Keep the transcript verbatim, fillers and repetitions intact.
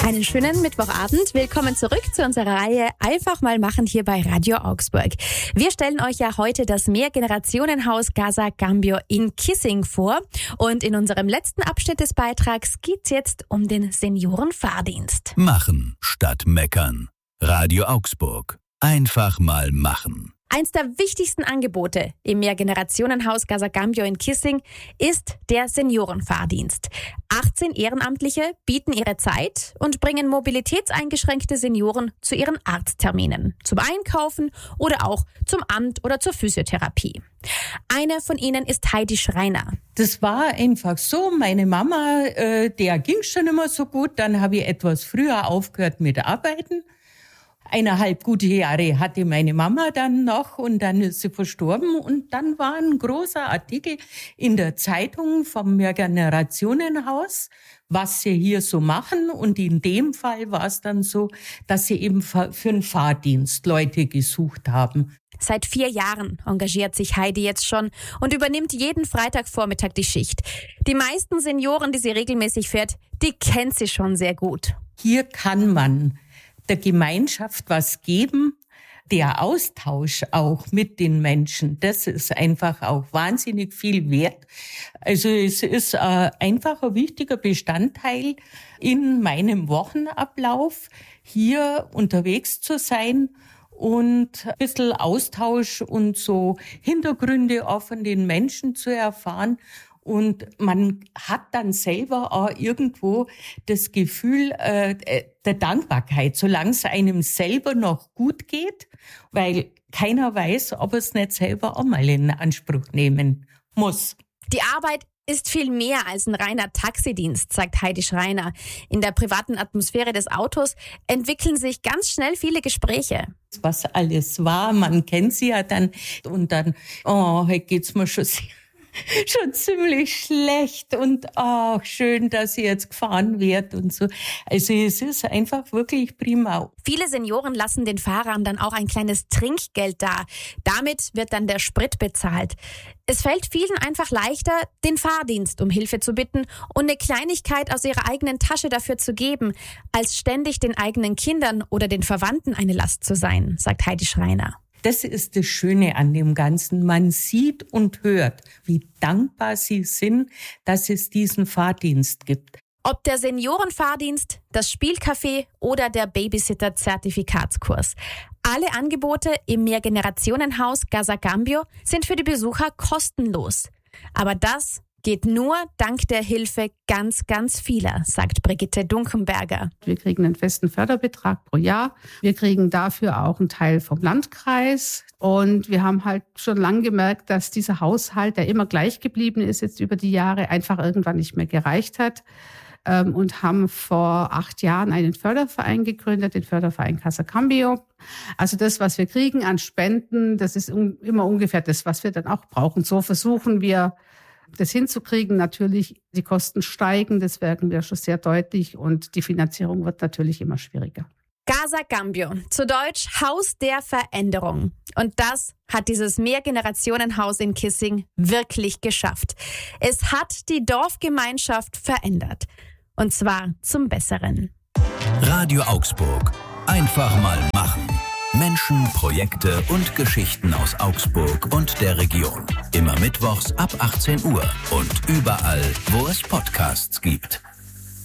Einen schönen Mittwochabend. Willkommen zurück zu unserer Reihe Einfach mal machen hier bei Radio Augsburg. Wir stellen euch ja heute das Mehrgenerationenhaus Casa Cambio in Kissing vor. Und in unserem letzten Abschnitt des Beitrags geht's jetzt um den Seniorenfahrdienst. Machen statt meckern. Radio Augsburg. Einfach mal machen. Eins der wichtigsten Angebote im Mehrgenerationenhaus Casa Cambio in Kissing ist der Seniorenfahrdienst. achtzehn Ehrenamtliche bieten ihre Zeit und bringen mobilitätseingeschränkte Senioren zu ihren Arztterminen, zum Einkaufen oder auch zum Amt oder zur Physiotherapie. Eine von ihnen ist Heidi Schreiner. Das war einfach so. Meine Mama, äh, der ging schon immer so gut. Dann habe ich etwas früher aufgehört mit Arbeiten. Eineinhalb gute Jahre hatte meine Mama dann noch und dann ist sie verstorben. Und dann war ein großer Artikel in der Zeitung vom Mehrgenerationenhaus, was sie hier so machen. Und in dem Fall war es dann so, dass sie eben für einen Fahrdienst Leute gesucht haben. Seit vier Jahren engagiert sich Heidi jetzt schon und übernimmt jeden Freitagvormittag die Schicht. Die meisten Senioren, die sie regelmäßig fährt, die kennt sie schon sehr gut. Hier kann man der Gemeinschaft was geben, der Austausch auch mit den Menschen, das ist einfach auch wahnsinnig viel wert. Also es ist äh, einfach ein wichtiger Bestandteil in meinem Wochenablauf, hier unterwegs zu sein und ein bisschen Austausch und so Hintergründe auch von den Menschen zu erfahren. Und man hat dann selber auch irgendwo das Gefühl äh, der Dankbarkeit, solange es einem selber noch gut geht, weil keiner weiß, ob er es nicht selber auch mal in Anspruch nehmen muss. Die Arbeit ist viel mehr als ein reiner Taxidienst, sagt Heidi Schreiner. In der privaten Atmosphäre des Autos entwickeln sich ganz schnell viele Gespräche. Was alles war, man kennt sie ja dann und dann, oh, heute geht's mir schon sehr schon ziemlich schlecht und ach, schön, dass sie jetzt gefahren wird und so. Also es ist einfach wirklich prima. Viele Senioren lassen den Fahrern dann auch ein kleines Trinkgeld da. Damit wird dann der Sprit bezahlt. Es fällt vielen einfach leichter, den Fahrdienst um Hilfe zu bitten und eine Kleinigkeit aus ihrer eigenen Tasche dafür zu geben, als ständig den eigenen Kindern oder den Verwandten eine Last zu sein, sagt Heidi Schreiner. Das ist das Schöne an dem Ganzen. Man sieht und hört, wie dankbar sie sind, dass es diesen Fahrdienst gibt. Ob der Seniorenfahrdienst, das Spielcafé oder der Babysitter-Zertifikatskurs. Alle Angebote im Mehrgenerationenhaus Casa Cambio sind für die Besucher kostenlos. Aber das geht nur dank der Hilfe ganz, ganz vieler, sagt Brigitte Dunkenberger. Wir kriegen einen festen Förderbetrag pro Jahr. Wir kriegen dafür auch einen Teil vom Landkreis. Und wir haben halt schon lange gemerkt, dass dieser Haushalt, der immer gleich geblieben ist jetzt über die Jahre, einfach irgendwann nicht mehr gereicht hat. Und haben vor acht Jahren einen Förderverein gegründet, den Förderverein Casa Cambio. Also das, was wir kriegen an Spenden, das ist immer ungefähr das, was wir dann auch brauchen. So versuchen wir, das hinzukriegen. Natürlich, die Kosten steigen, das merken wir schon sehr deutlich und die Finanzierung wird natürlich immer schwieriger. Casa Cambio, zu Deutsch Haus der Veränderung. Und das hat dieses Mehrgenerationenhaus in Kissing wirklich geschafft. Es hat die Dorfgemeinschaft verändert. Und zwar zum Besseren. Radio Augsburg. Einfach mal machen. Menschen, Projekte und Geschichten aus Augsburg und der Region. Immer mittwochs ab achtzehn Uhr und überall, wo es Podcasts gibt.